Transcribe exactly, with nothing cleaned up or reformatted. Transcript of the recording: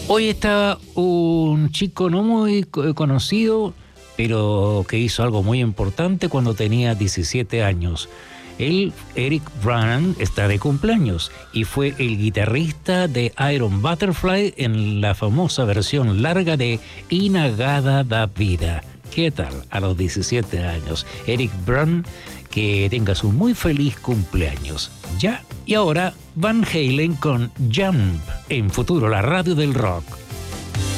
Hoy está un chico no muy conocido, pero que hizo algo muy importante cuando tenía diecisiete años. Él, Eric Brannan, está de cumpleaños y fue el guitarrista de Iron Butterfly en la famosa versión larga de Inagada da Vida. ¿Qué tal a los diecisiete años? Eric Brannan, que tengas un muy feliz cumpleaños. Ya, y ahora Van Halen con Jump en Futuro, la radio del rock.